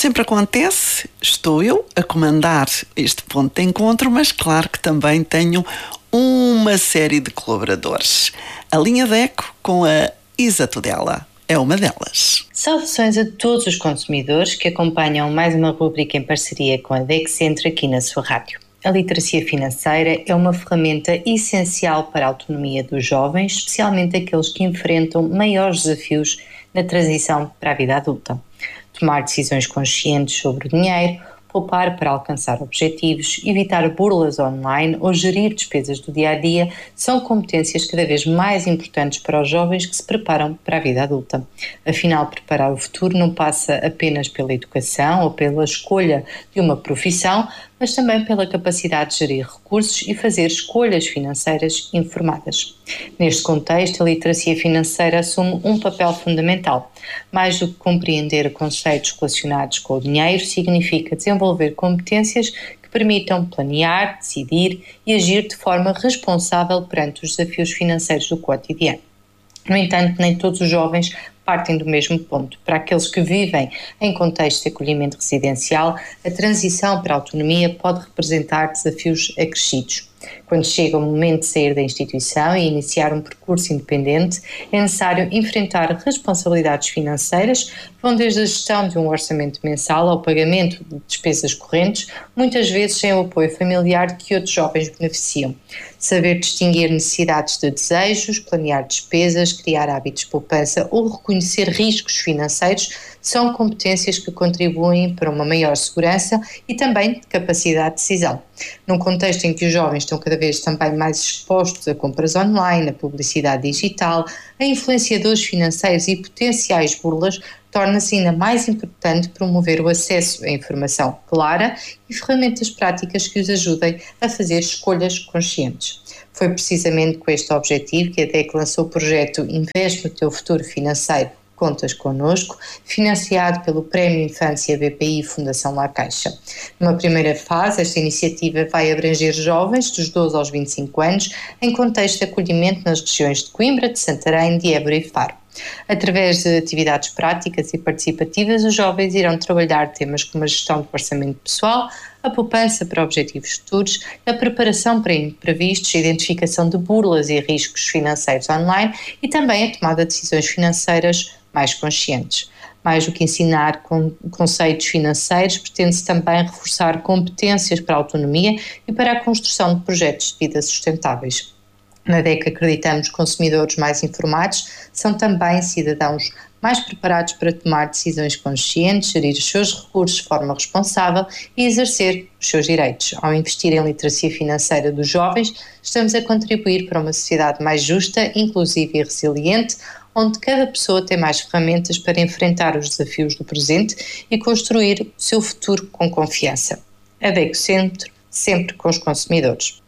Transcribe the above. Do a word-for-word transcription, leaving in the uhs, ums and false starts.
sempre acontece, estou eu a comandar este ponto de encontro, mas claro que também tenho uma série de colaboradores. A Linha D E C com a Isa Tudela é uma delas. Saudações a todos os consumidores que acompanham mais uma rubrica em parceria com a D E C Centro aqui na sua rádio. A literacia financeira é uma ferramenta essencial para a autonomia dos jovens, especialmente aqueles que enfrentam maiores desafios na transição para a vida adulta. Tomar decisões conscientes sobre o dinheiro, poupar para alcançar objetivos, evitar burlas online ou gerir despesas do dia-a-dia são competências cada vez mais importantes para os jovens que se preparam para a vida adulta. Afinal, preparar o futuro não passa apenas pela educação ou pela escolha de uma profissão, mas também pela capacidade de gerir recursos e fazer escolhas financeiras informadas. Neste contexto, a literacia financeira assume um papel fundamental. Mais do que compreender conceitos relacionados com o dinheiro, significa desenvolver competências que permitam planear, decidir e agir de forma responsável perante os desafios financeiros do cotidiano. No entanto, nem todos os jovens partem do mesmo ponto. Para aqueles que vivem em contexto de acolhimento residencial, a transição para a autonomia pode representar desafios acrescidos. Quando chega o momento de sair da instituição e iniciar um percurso independente, é necessário enfrentar responsabilidades financeiras, que vão desde a gestão de um orçamento mensal ao pagamento de despesas correntes, muitas vezes sem o apoio familiar de que outros jovens beneficiam. Saber distinguir necessidades de desejos, planear despesas, criar hábitos de poupança ou reconhecer riscos financeiros são competências que contribuem para uma maior segurança e também capacidade de decisão. Num contexto em que os jovens estão cada vez também mais expostos a compras online, a publicidade digital, a influenciadores financeiros e potenciais burlas, torna-se ainda mais importante promover o acesso a informação clara e ferramentas práticas que os ajudem a fazer escolhas conscientes. Foi precisamente com este objetivo que a D E C lançou o projeto Investe no Teu Futuro Financeiro, Contas Connosco, financiado pelo Prémio Infância B P I Fundação La Caixa. Numa primeira fase, esta iniciativa vai abranger jovens dos doze aos vinte e cinco anos em contexto de acolhimento nas regiões de Coimbra, de Santarém, de Évora e Faro. Através de atividades práticas e participativas, os jovens irão trabalhar temas como a gestão do orçamento pessoal, a poupança para objetivos futuros, a preparação para imprevistos, a identificação de burlas e riscos financeiros online e também a tomada de decisões financeiras mais conscientes. Mais do que ensinar conceitos financeiros, pretende-se também reforçar competências para a autonomia e para a construção de projetos de vida sustentáveis. Na D E C acreditamos que consumidores mais informados são também cidadãos mais preparados para tomar decisões conscientes, gerir os seus recursos de forma responsável e exercer os seus direitos. Ao investir em literacia financeira dos jovens, estamos a contribuir para uma sociedade mais justa, inclusiva e resiliente, onde cada pessoa tem mais ferramentas para enfrentar os desafios do presente e construir o seu futuro com confiança. A D E C Centro, sempre com os consumidores.